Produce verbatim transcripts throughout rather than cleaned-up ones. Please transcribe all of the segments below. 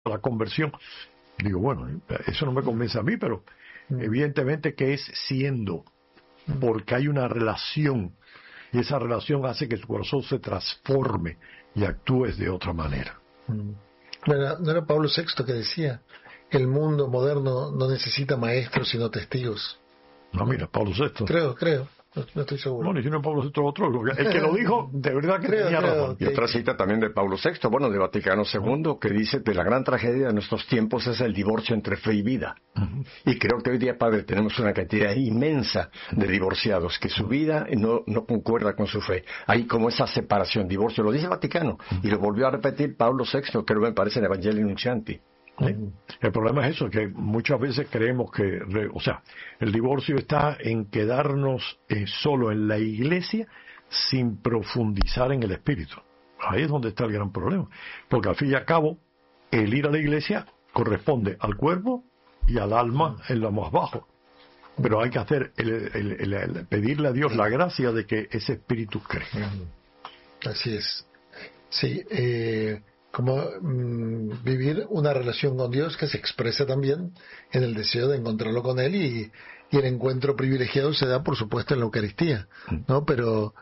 la conversión. Digo, bueno, eso no me convence a mí, pero evidentemente que es siendo, porque hay una relación, y esa relación hace que tu corazón se transforme y actúes de otra manera. ¿No era, no era Pablo sexto que decía, el mundo moderno no necesita maestros sino testigos? No, mira, Pablo sexto. Creo, creo. No, no estoy seguro. No, ni si no Pablo sexto otro. El que lo dijo, de verdad que creo, tenía creo, razón. okay. Y otra cita también de Pablo sexto, bueno, de Vaticano segundo, que dice que la gran tragedia de nuestros tiempos es el divorcio entre fe y vida. Uh-huh. Y creo que hoy día, padre, tenemos una cantidad inmensa de divorciados que su vida no, no concuerda con su fe. Hay como esa separación, divorcio, lo dice Vaticano, uh-huh. y lo volvió a repetir Pablo sexto, creo que me parece en Evangelii Nuntiandi. ¿Sí? El problema es eso, que muchas veces creemos que, o sea, el divorcio está en quedarnos eh, solo en la iglesia sin profundizar en el espíritu. Ahí es donde está el gran problema, porque al fin y al cabo el ir a la iglesia corresponde al cuerpo y al alma en lo más bajo, pero hay que hacer el, el, el, el, pedirle a Dios la gracia de que ese espíritu crezca. Así es. Sí, eh como mmm, vivir una relación con Dios que se expresa también en el deseo de encontrarlo con Él, y, y el encuentro privilegiado se da, por supuesto, en la Eucaristía, ¿no? Pero,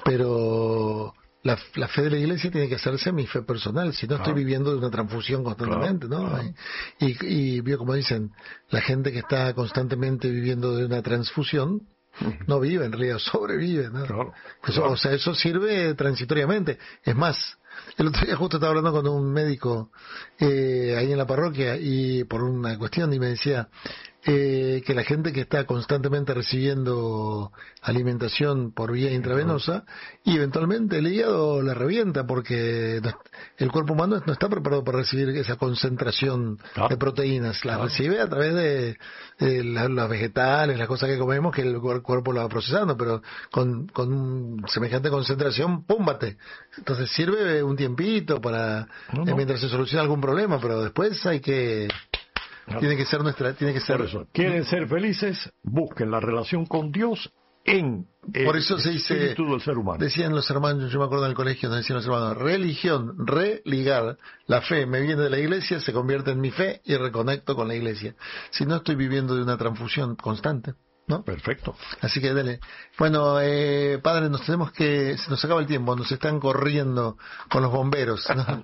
pero la, la fe de la Iglesia tiene que hacerse mi fe personal, si no estoy claro. viviendo de una transfusión constantemente, ¿no? Claro. Y, y vio como dicen, la gente que está constantemente viviendo de una transfusión no vive, en realidad sobrevive, ¿no? Claro, eso, claro. O sea, eso sirve transitoriamente. Es más, el otro día justo estaba hablando con un médico eh, ahí en la parroquia, y por una cuestión, y me decía eh, que la gente que está constantemente recibiendo alimentación por vía intravenosa, y eventualmente el hígado la revienta, porque no, el cuerpo humano no está preparado para recibir esa concentración claro. de proteínas, la claro. recibe a través de, de la, los vegetales, las cosas que comemos, que el cuerpo lo va procesando, pero con, con semejante concentración, ¡púmbate! Entonces sirve un tiempito para no, no. mientras se soluciona algún problema, pero después hay que no. tiene que ser nuestra tiene que ser por eso, quieren ser felices, busquen la relación con Dios en el por eso se dice, espíritu del ser humano. Decían los hermanos, yo me acuerdo en el colegio, nos decían los hermanos, religión, religar, la fe me viene de la iglesia, se convierte en mi fe y reconecto con la iglesia. Si no, estoy viviendo de una transfusión constante, ¿no? Perfecto. Así que dele. Bueno, eh, padre, nos tenemos que, se nos acaba el tiempo, nos están corriendo con los bomberos, ¿no?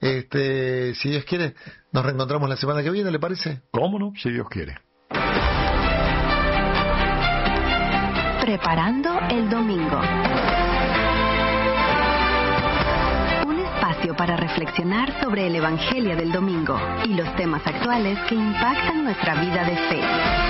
este, si Dios quiere, nos reencontramos la semana que viene, ¿le parece? ¿Cómo no? Si Dios quiere. Preparando el domingo. Un espacio para reflexionar sobre el Evangelio del domingo y los temas actuales que impactan nuestra vida de fe.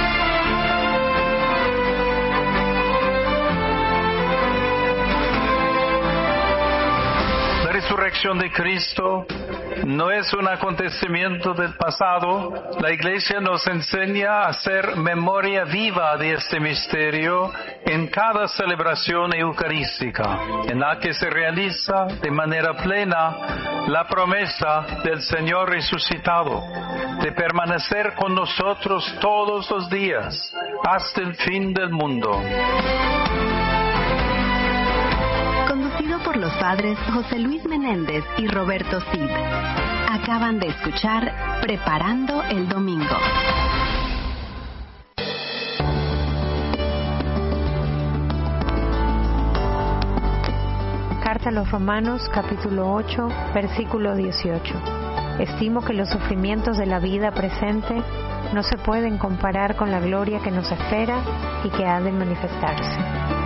La resurrección de Cristo no es un acontecimiento del pasado. La Iglesia nos enseña a hacer memoria viva de este misterio en cada celebración eucarística, en la que se realiza de manera plena la promesa del Señor resucitado de permanecer con nosotros todos los días hasta el fin del mundo. Por los padres José Luis Menéndez y Roberto Cid. Acaban de escuchar Preparando el Domingo. Carta a los Romanos, capítulo ocho, versículo dieciocho. Estimo que los sufrimientos de la vida presente no se pueden comparar con la gloria que nos espera y que ha de manifestarse.